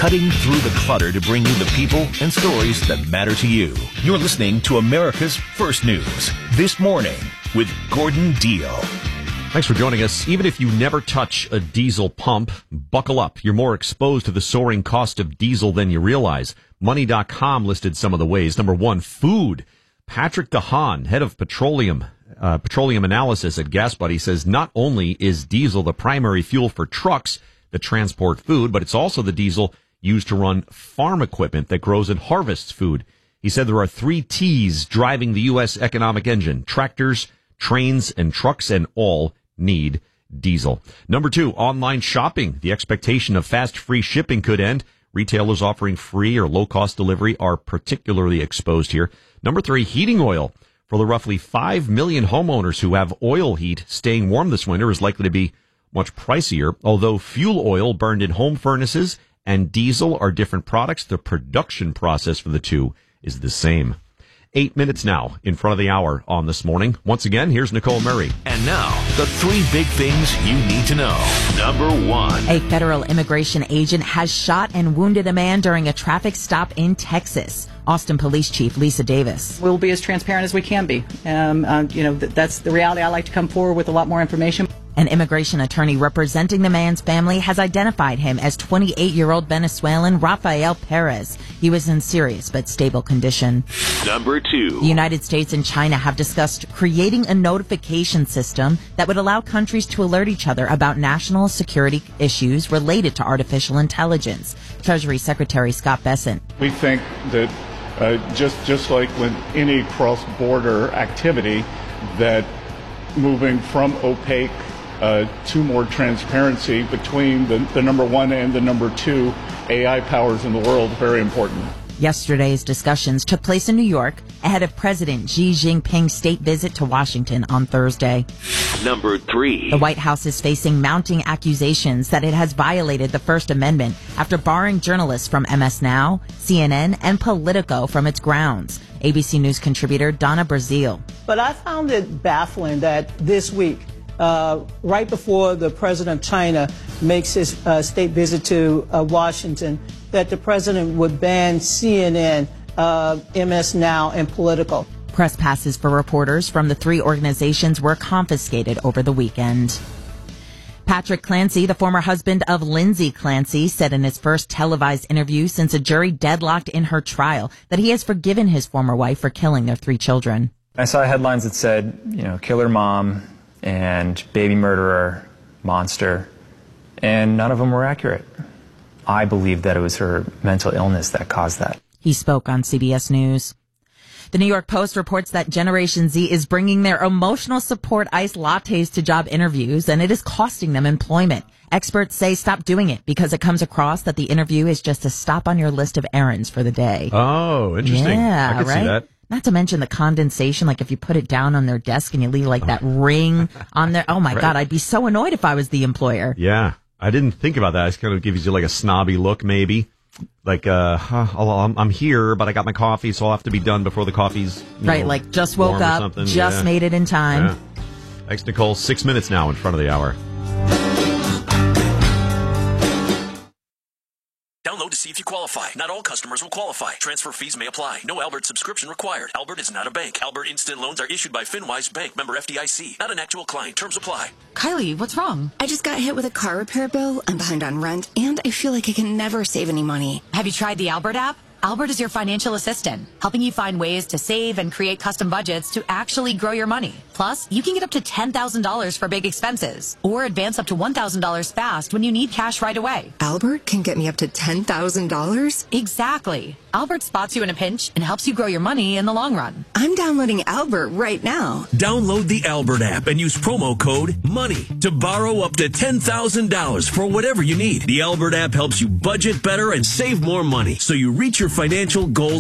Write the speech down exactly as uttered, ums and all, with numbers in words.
cutting through the clutter to bring you the people and stories that matter to you. You're listening to America's First News This Morning with Gordon Deal. Thanks for joining us. Even if you never touch a diesel pump, buckle up. You're more exposed to the soaring cost of diesel than you realize. Money dot com listed some of the ways. Number one, food. Patrick DeHaan, head of petroleum uh, petroleum analysis at GasBuddy, says not only is diesel the primary fuel for trucks that transport food, but it's also the diesel used to run farm equipment that grows and harvests food. He said there are three T's driving the U S economic engine: tractors, trains, and trucks, and all need diesel. Number two, online shopping. The expectation of fast, free shipping could end. Retailers offering free or low-cost delivery are particularly exposed here. Number three, heating oil. For the roughly five million homeowners who have oil heat, staying warm this winter is likely to be much pricier. Although fuel oil burned in home furnaces and diesel are different products, the production process for the two is the same. Eight minutes now in front of the hour on This Morning. Once again, here's Nicole Murray. And now, the three big things you need to know. Number one. A federal immigration agent has shot and wounded a man during a traffic stop in Texas. Austin Police Chief Lisa Davis. We'll be as transparent as we can be. Um, uh, you know, th- that's the reality. I like to come forward with a lot more information. An immigration attorney representing the man's family has identified him as twenty-eight-year-old Venezuelan Rafael Perez. He was in serious but stable condition. Number two. The United States and China have discussed creating a notification system that would allow countries to alert each other about national security issues related to artificial intelligence. Treasury Secretary Scott Bessent. We think that uh, just just like with any cross-border activity, that moving from opaque Uh, to more transparency between the, the number one and the number two A I powers in the world, very important. Yesterday's discussions took place in New York ahead of President Xi Jinping's state visit to Washington on Thursday. Number three. The White House is facing mounting accusations that it has violated the First Amendment after barring journalists from M S Now, C N N, and Politico from its grounds. A B C News contributor Donna Brazil. But I found it baffling that this week, Uh, right before the president of China makes his uh, state visit to uh, Washington, that the president would ban C N N, uh, M S Now, and Politico. Press passes for reporters from the three organizations were confiscated over the weekend. Patrick Clancy, the former husband of Lindsay Clancy, said in his first televised interview since a jury deadlocked in her trial that he has forgiven his former wife for killing their three children. I saw headlines that said, you know, killer mom and baby murderer, monster, and none of them were accurate. I believe that it was her mental illness that caused that. He spoke on C B S News. The New York Post reports that Generation Z is bringing their emotional support iced lattes to job interviews, and it is costing them employment. Experts say stop doing it because it comes across that the interview is just a stop on your list of errands for the day. Oh, interesting. Yeah, I could right? see that. Not to mention the condensation, like if you put it down on their desk and you leave like that ring on there. Oh my Right. God, I'd be so annoyed if I was the employer. Yeah, I didn't think about that. It kind of gives you like a snobby look, maybe. Like, uh, huh, I'm, I'm here, but I got my coffee, so I'll have to be done before the coffee's you Right, know, like just woke warm or up, something. just Yeah. made it in time. Yeah. Thanks, Nicole. Six minutes now in front of the hour. Download to see if you qualify. Not all customers will qualify. Transfer fees may apply. No Albert subscription required. Albert is not a bank. Albert Instant Loans are issued by FinWise Bank, member F D I C. Not an actual client. Terms apply. Kylie, what's wrong? I just got hit with a car repair bill. I'm behind on rent, and I feel like I can never save any money. Have you tried the Albert app? Albert is your financial assistant, helping you find ways to save and create custom budgets to actually grow your money. Plus, you can get up to ten thousand dollars for big expenses or advance up to one thousand dollars fast when you need cash right away. Albert can get me up to ten thousand dollars? Exactly. Albert spots you in a pinch and helps you grow your money in the long run. I'm downloading Albert right now. Download the Albert app and use promo code MONEY to borrow up to ten thousand dollars for whatever you need. The Albert app helps you budget better and save more money so you reach your financial goals